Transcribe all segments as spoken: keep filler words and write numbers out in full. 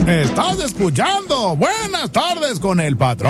Estás escuchando Buenas Tardes con el Patrón.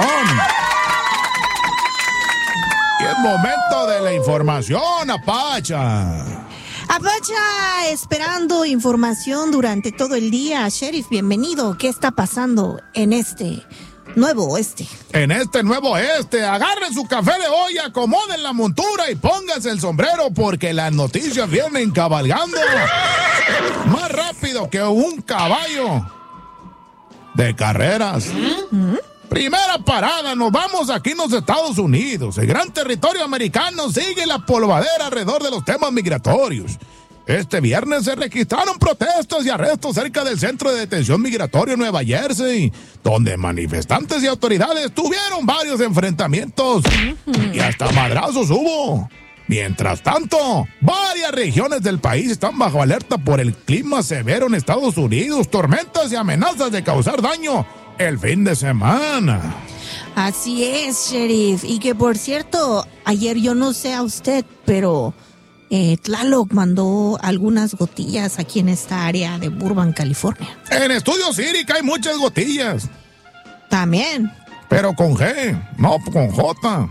Y es momento de la información, Apacha. Apacha, esperando información durante todo el día. Sheriff, bienvenido. ¿Qué está pasando en este nuevo oeste? En este nuevo oeste, agarren su café de olla, acomoden la montura y pónganse el sombrero porque las noticias vienen cabalgando más rápido que un caballo de carreras. ¿Mm? Primera parada, nos vamos aquí en los Estados Unidos. El gran territorio americano sigue la polvadera alrededor de los temas migratorios. Este viernes se registraron protestas y arrestos cerca del centro de detención migratorio en Nueva Jersey, donde manifestantes y autoridades tuvieron varios enfrentamientos y hasta madrazos hubo. Mientras tanto, varias regiones del país están bajo alerta por el clima severo en Estados Unidos, tormentas y amenazas de causar daño el fin de semana. Así es, Sheriff. Y que por cierto, ayer yo no sé a usted, pero eh, Tlaloc mandó algunas gotillas aquí en esta área de Burbank, California. En Estudio City hay muchas gotillas. También. Pero con G, no con J.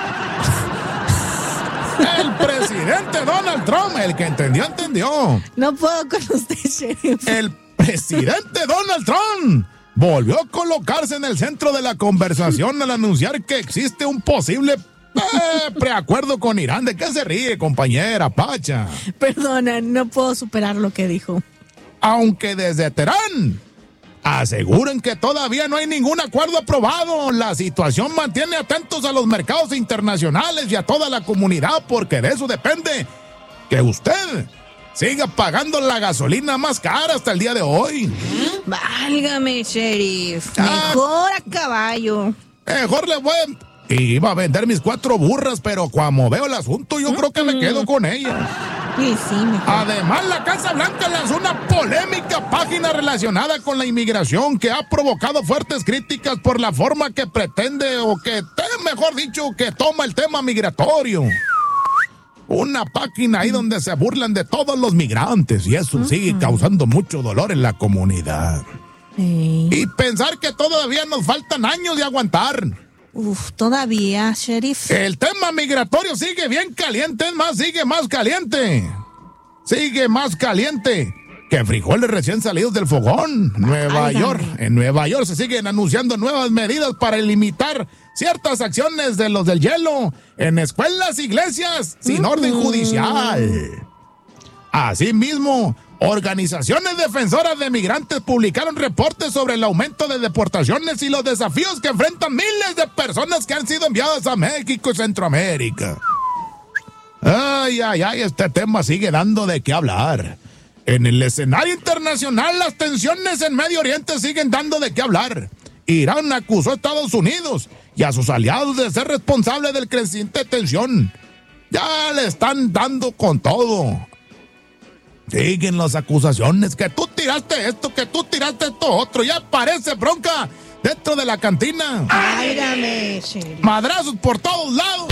El presidente Donald Trump, el que entendió, entendió. No puedo con usted, Sheriff. El presidente Donald Trump volvió a colocarse en el centro de la conversación al anunciar que existe un posible eh, preacuerdo con Irán. ¿De qué se ríe, compañera Pacha? Perdona, no puedo superar lo que dijo. Aunque desde Teherán aseguran que todavía no hay ningún acuerdo aprobado, la situación mantiene atentos a los mercados internacionales y a toda la comunidad, porque de eso depende que usted siga pagando la gasolina más cara hasta el día de hoy. Válgame, Sheriff. Mejor ah, a caballo. Mejor le voy a... Iba a vender mis cuatro burras, pero cuando veo el asunto, yo mm-hmm. creo que me quedo con ellas. Sí, sí, mejor. Además, la Casa Blanca lanzó una polémica página relacionada con la inmigración que ha provocado fuertes críticas por la forma que pretende, o que, mejor dicho, que toma el tema migratorio. Una página ahí donde se burlan de todos los migrantes y eso uh-huh. sigue causando mucho dolor en la comunidad. Sí. Y pensar que todavía nos faltan años de aguantar. Uf, todavía, Sheriff. El tema migratorio sigue bien caliente, es más, sigue más caliente. Sigue más caliente que frijoles recién salidos del fogón. Nueva Ay, York. Dame. En Nueva York se siguen anunciando nuevas medidas para limitar ciertas acciones de los del hielo en escuelas, iglesias, sin uh-huh. orden judicial. Asimismo, organizaciones defensoras de migrantes publicaron reportes sobre el aumento de deportaciones y los desafíos que enfrentan miles de personas que han sido enviadas a México y Centroamérica. Ay, ay, ay, este tema sigue dando de qué hablar. En el escenario internacional, las tensiones en Medio Oriente siguen dando de qué hablar. Irán acusó a Estados Unidos y a sus aliados de ser responsables del creciente tensión. Ya le están dando con todo. Siguen las acusaciones, que tú tiraste esto, que tú tiraste esto otro. Ya parece bronca dentro de la cantina. Áyrame, Sheriff. Madrazos por todos lados.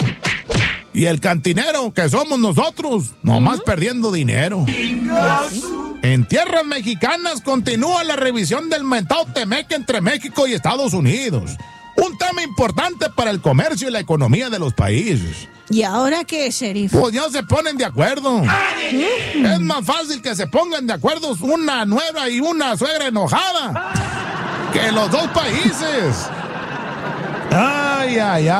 Y el cantinero, que somos nosotros, nomás uh-huh. perdiendo dinero. En tierras mexicanas continúa la revisión del mentado Temeque entre México y Estados Unidos. Un tema importante para el comercio y la economía de los países. ¿Y ahora qué, Sheriff? Pues ya se ponen de acuerdo. Uh-huh. Es más fácil que se pongan de acuerdo una nuera y una suegra enojada que los dos países. Ay, ay, ay.